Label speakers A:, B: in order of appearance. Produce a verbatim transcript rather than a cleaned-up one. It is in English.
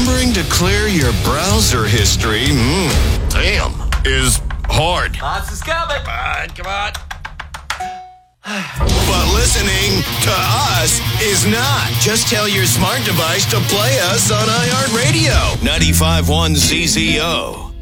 A: remembering to clear your browser history, mm, damn, is hard.
B: Monsters coming.
C: Come on, come on.
A: But listening to us is not. Just tell your smart device to play us on iHeartRadio. ninety-five point one Z Z O.